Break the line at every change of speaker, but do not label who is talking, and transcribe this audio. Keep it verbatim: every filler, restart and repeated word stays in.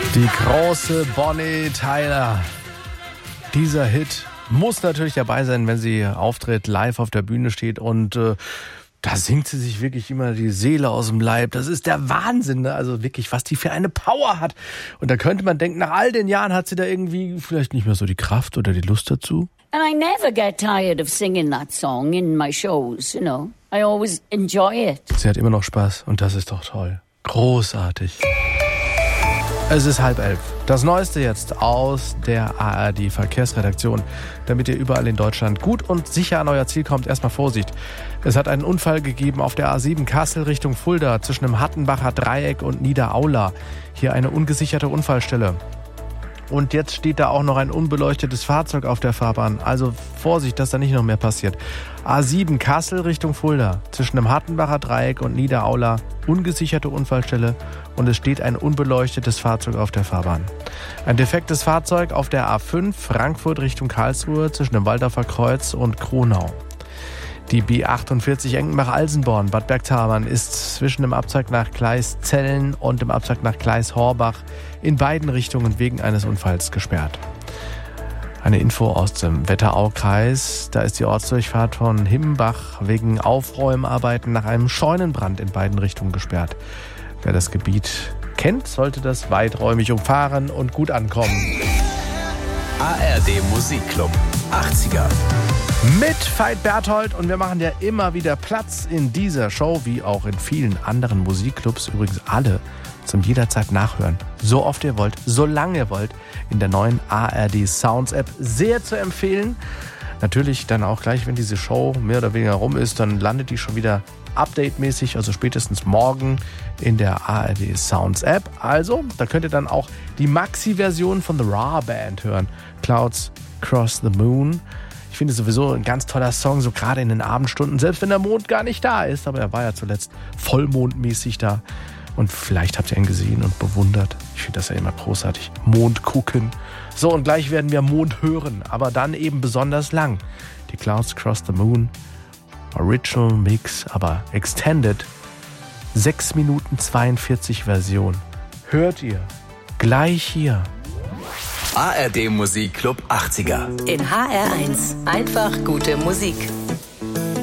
Die große Bonnie Tyler. Dieser Hit muss natürlich dabei sein, wenn sie auftritt, live auf der Bühne steht und äh, da singt sie sich wirklich immer die Seele aus dem Leib. Das ist der Wahnsinn, ne? Also wirklich, was die für eine Power hat. Und da könnte man denken, nach all den Jahren hat sie da irgendwie vielleicht nicht mehr so die Kraft oder die Lust dazu.
And I never get tired of singing that song in my shows, you know. I always enjoy it.
Sie hat immer noch Spaß und das ist doch toll. Großartig. Es ist halb elf. Das Neueste jetzt aus der A R D-Verkehrsredaktion. Damit ihr überall in Deutschland gut und sicher an euer Ziel kommt, erstmal Vorsicht. Es hat einen Unfall gegeben auf der A sieben Kassel Richtung Fulda zwischen dem Hattenbacher Dreieck und Niederaula. Hier eine ungesicherte Unfallstelle. Und jetzt steht da auch noch ein unbeleuchtetes Fahrzeug auf der Fahrbahn. Also Vorsicht, dass da nicht noch mehr passiert. A sieben Kassel Richtung Fulda. Zwischen dem Hattenbacher Dreieck und Niederaula. Ungesicherte Unfallstelle. Und es steht ein unbeleuchtetes Fahrzeug auf der Fahrbahn. Ein defektes Fahrzeug auf der A fünf Frankfurt Richtung Karlsruhe zwischen dem Waldorfer Kreuz und Kronau. Die B achtundvierzig Enkenbach-Alsenborn, Bad Bergtamann, ist zwischen dem Abzweig nach Gleis Zellen und dem Abzweig nach Gleis Horbach in beiden Richtungen wegen eines Unfalls gesperrt. Eine Info aus dem Wetteraukreis. Da ist die Ortsdurchfahrt von Himbach wegen Aufräumarbeiten nach einem Scheunenbrand in beiden Richtungen gesperrt. Wer das Gebiet kennt, sollte das weiträumig umfahren und gut ankommen.
A R D Musikclub achtziger.
Mit Veit Berthold und wir machen ja immer wieder Platz in dieser Show, wie auch in vielen anderen Musikclubs, übrigens alle zum jederzeit nachhören. So oft ihr wollt, so lange ihr wollt, in der neuen A R D Sounds App sehr zu empfehlen. Natürlich dann auch gleich, wenn diese Show mehr oder weniger rum ist, dann landet die schon wieder update-mäßig, also spätestens morgen in der A R D Sounds App. Also, da könnt ihr dann auch die Maxi-Version von The Raw Band hören. Clouds Cross the Moon. Ich finde sowieso ein ganz toller Song, so gerade in den Abendstunden, selbst wenn der Mond gar nicht da ist. Aber er war ja zuletzt vollmondmäßig da. Und vielleicht habt ihr ihn gesehen und bewundert. Ich finde das ja immer großartig. Mond gucken. So, und gleich werden wir Mond hören, aber dann eben besonders lang. Die Clouds Cross the Moon. Original Mix, aber Extended. sechs Minuten zweiundvierzig Version. Hört ihr gleich hier.
A R D Musikclub achtziger.
In H R eins. Einfach gute Musik.